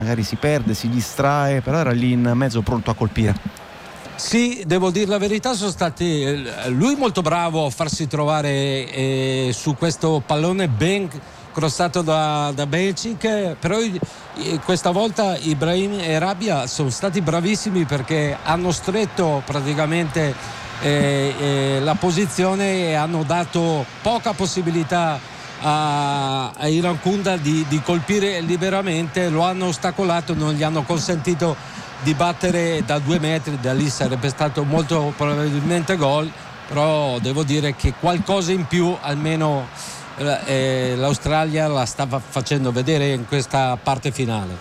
magari si perde, si distrae, però era lì in mezzo pronto a colpire. Sì, devo dire la verità, sono stati lui molto bravo a farsi trovare su questo pallone ben crossato da Becic, però questa volta Ibrahim e Rabia sono stati bravissimi perché hanno stretto praticamente la posizione e hanno dato poca possibilità a Iran Kunda di colpire liberamente, lo hanno ostacolato, non gli hanno consentito di battere da 2 metri, da lì sarebbe stato molto probabilmente gol, però devo dire che qualcosa in più almeno l'Australia la stava facendo vedere in questa parte finale.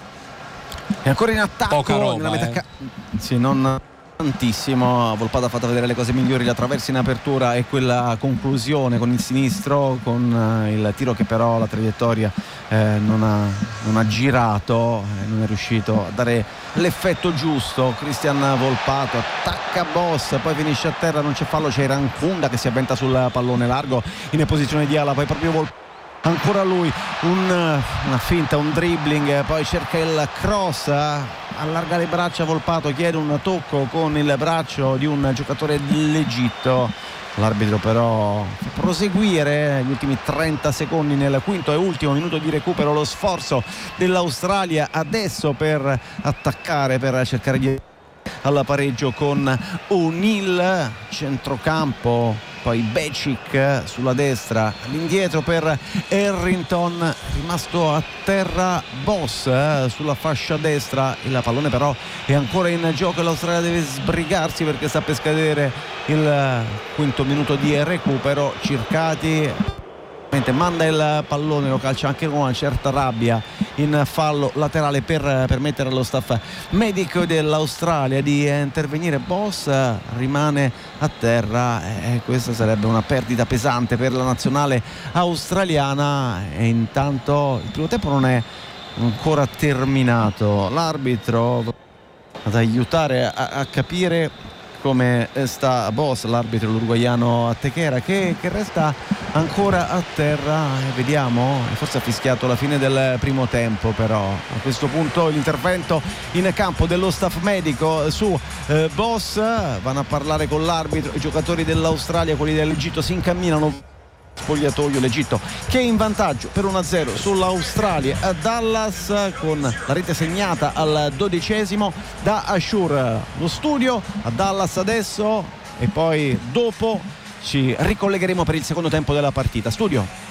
E ancora in attacco, poca roba, nella metà sì, non tantissimo. Volpato ha fatto vedere le cose migliori, la traversa in apertura e quella conclusione con il sinistro, con il tiro che però la traiettoria non ha girato, non è riuscito a dare l'effetto giusto. Cristian Volpato attacca Boss, poi finisce a terra, non c'è fallo, c'è Iran Kunda che si avventa sul pallone largo in posizione di ala, poi proprio Volpato, ancora lui, una finta, un dribbling, poi cerca il cross, allarga le braccia Volpato, chiede un tocco con il braccio di un giocatore dell'Egitto. L'arbitro però fa proseguire gli ultimi 30 secondi nel quinto e ultimo minuto di recupero, lo sforzo dell'Australia adesso per attaccare, per cercare di al pareggio con O'Neill, centrocampo, poi Becic sulla destra, all'indietro per Harrington, rimasto a terra Boss sulla fascia destra, il pallone però è ancora in gioco e l'Australia deve sbrigarsi perché sta per scadere il quinto minuto di recupero. Circati manda il pallone, lo calcia anche con una certa rabbia in fallo laterale per permettere allo staff medico dell'Australia di intervenire. Boss rimane a terra e questa sarebbe una perdita pesante per la nazionale australiana. E intanto il primo tempo non è ancora terminato, l'arbitro ad aiutare a capire come sta Boss, l'arbitro l'uruguaiano Tequera che resta ancora a terra. Vediamo, forse ha fischiato la fine del primo tempo, però a questo punto l'intervento in campo dello staff medico su Boss. Vanno a parlare con l'arbitro i giocatori dell'Australia, quelli dell'Egitto si incamminano spogliatoio, l'Egitto che è in vantaggio per 1-0 sull'Australia a Dallas, con la rete segnata al 12° da Ashur. Lo studio a Dallas adesso e poi dopo ci ricollegheremo per il secondo tempo della partita. Studio.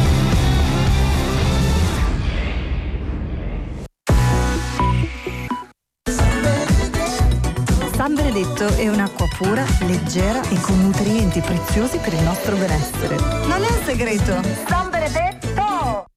San Benedetto è un'acqua pura, leggera e con nutrienti preziosi per il nostro benessere. Non è un segreto. San Benedetto!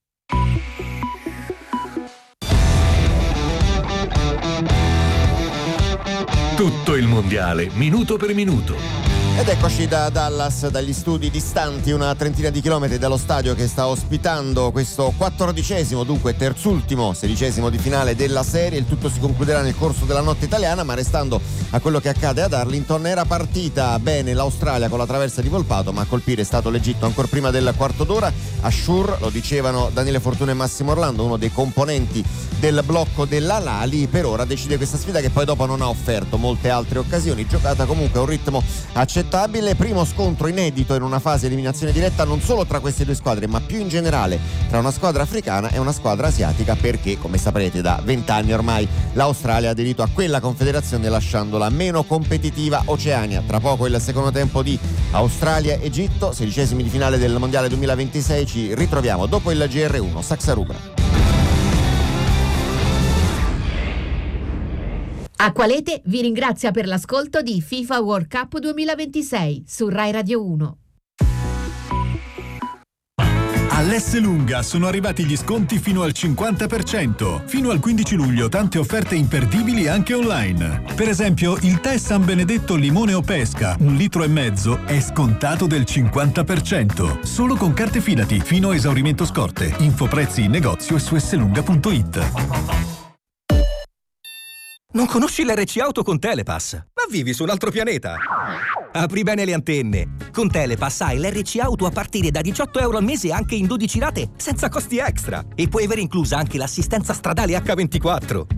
Tutto il mondiale, minuto per minuto. Ed eccoci da Dallas, dagli studi distanti una trentina di chilometri dallo stadio che sta ospitando questo 14°, dunque terzultimo, 16° di finale della serie. Il tutto si concluderà nel corso della notte italiana, ma restando a quello che accade ad Arlington, era partita bene l'Australia con la traversa di Volpato, ma a colpire è stato l'Egitto ancora prima del quarto d'ora. Ashur, lo dicevano Daniele Fortuna e Massimo Orlando, uno dei componenti del blocco dell'Al-Ahly, per ora decide questa sfida che poi dopo non ha offerto molte altre occasioni, giocata comunque a un ritmo accettabile. Primo scontro inedito in una fase eliminazione diretta non solo tra queste due squadre, ma più in generale tra una squadra africana e una squadra asiatica, perché come saprete da 20 anni ormai l'Australia ha aderito a quella confederazione lasciandola meno competitiva Oceania. Tra poco il secondo tempo di Australia-Egitto, 16° di finale del mondiale 2026. Ci ritroviamo dopo il GR1. Saxa Rubra. Acqualete vi ringrazia per l'ascolto di FIFA World Cup 2026 su Rai Radio 1. All'Esselunga sono arrivati gli sconti fino al 50%. Fino al 15 luglio tante offerte imperdibili anche online. Per esempio, il tè San Benedetto limone o pesca, 1,5 litri, è scontato del 50%. Solo con carte Fidati, fino a esaurimento scorte. Infoprezzi in negozio e su esselunga.it. Non conosci l'RC Auto con Telepass, ma vivi su un altro pianeta. Apri bene le antenne. Con Telepass hai l'RC Auto a partire da €18 al mese anche in 12 rate senza costi extra. E puoi avere inclusa anche l'assistenza stradale H24.